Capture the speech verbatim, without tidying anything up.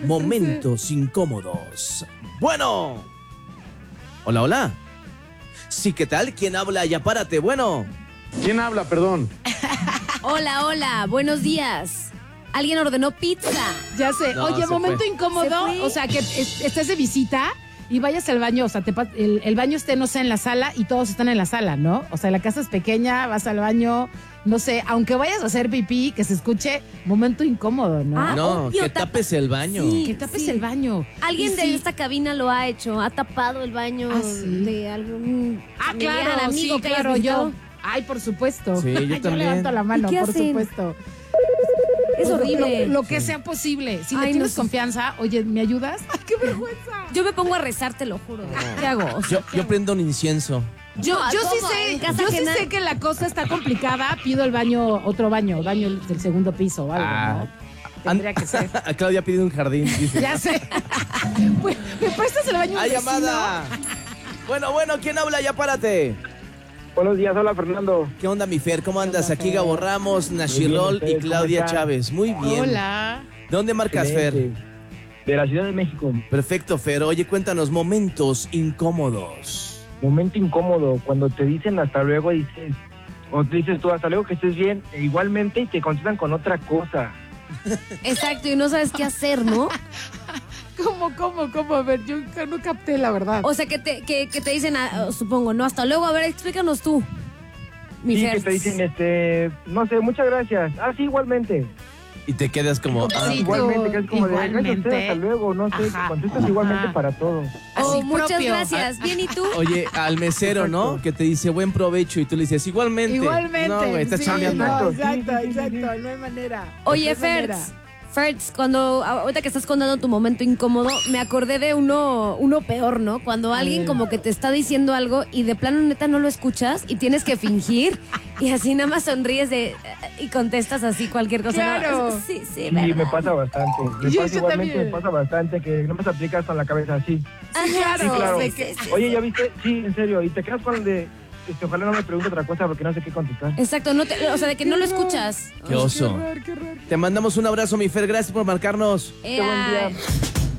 momentos incómodos. Bueno. Hola, hola. Sí, ¿qué tal? ¿Quién habla? Ya párate, bueno. ¿Quién habla, perdón? Hola, hola, buenos días. ¿Alguien ordenó pizza? Ya sé. No, Oye, se momento fue. incómodo. ¿Se fue? O sea, que es- estés de visita y vayas al baño. O sea, te pa- el, el baño esté, no sé, en la sala y todos están en la sala, ¿no? O sea, la casa es pequeña, vas al baño, no sé, aunque vayas a hacer pipí, que se escuche, momento incómodo, ¿no? Ah, No, obvio, que tapa- tapes el baño. Sí. Que tapes sí. el baño. Alguien Y de sí. esta cabina lo ha hecho, ha tapado el baño Ah, sí. de algún Ah, familiar, claro, amigo sí, que hayas claro, visitado. yo. Ay, por supuesto. Sí, yo también. levanto la mano, ¿Y qué por hacen? supuesto. Es horrible. Lo, lo que sea posible. Si Ay, le no tienes sé. confianza, oye, ¿me ayudas? Ay, qué vergüenza. Yo me pongo a rezar, te lo juro. ¿Qué hago? O sea, Yo, ¿qué yo hago? prendo un incienso. Yo, No, yo sí ¿cómo? sé, En casa yo sí ajena. sé que la cosa está complicada. Pido el baño, otro baño, baño del segundo piso o algo, Ah. ¿no? Tendría que ser. A Claudia pide un jardín, dice. Ya sé. Pues, ¿me prestas el baño? ¡Hay del vecino? llamada! Bueno, bueno, ¿quién habla? Ya párate. Buenos días, hola Fernando. ¿Qué onda, mi Fer? ¿Cómo andas? onda, Aquí Fer? Gabo Ramos, Nashirol ¿ustedes y cómo Claudia están? Chávez. Muy bien. Hola. ¿De dónde marcas, Fer? Excelente. De la Ciudad de México. Perfecto, Fer. Oye, cuéntanos momentos incómodos. Momento incómodo, cuando te dicen hasta luego, dices, o te dices tú hasta luego que estés bien, e igualmente y te contestan con otra cosa. Exacto, y no sabes qué hacer, ¿no? ¿Cómo, cómo, cómo? A ver, yo no capté la verdad. O sea, que te, que, que te dicen, ah, supongo, no, hasta luego. A ver, explícanos tú. Mi Sí, que Fertz. te dicen, este, no sé, muchas gracias. Ah, sí, igualmente. Y te quedas como... ah, Sí, igualmente, que es como de, gracias a igualmente. usted, hasta luego, no sé, Ajá, te contestas igualmente ajá. para todo. Oh, Así muchas propio. gracias. Bien, ¿y tú? Oye, al mesero, ¿no? Exacto. Que te dice buen provecho y tú le dices igualmente. Igualmente. No, güey, estás sí, chambeando. no, Exacto, exacto, sí, sí, sí, exacto. sí. No hay manera. Oye, No hay manera. Fertz, Fertz, cuando ahorita que estás contando tu momento incómodo, me acordé de uno, uno peor, ¿no? Cuando alguien como que te está diciendo algo y de plano neta no lo escuchas y tienes que fingir y así nada más sonríes de, y contestas así cualquier cosa. Claro. ¿no? Sí, sí, Sí, ¿verdad? me pasa bastante. Me Yo- pasa yo igualmente, también. me pasa bastante que no me se aplica hasta en la cabeza así. Ajá, claro, Sí, claro. de sí, que- sí, sí. Oye, ¿ya viste? Sí, en serio. Y te quedas con el de, este, ojalá no me pregunte otra cosa porque no sé qué contestar. Exacto, no te- o sea, de que no lo escuchas. Qué oso. Qué horror, qué horror. Te mandamos un abrazo, mi Fer. Gracias por marcarnos. Eh, Qué buen día. ay.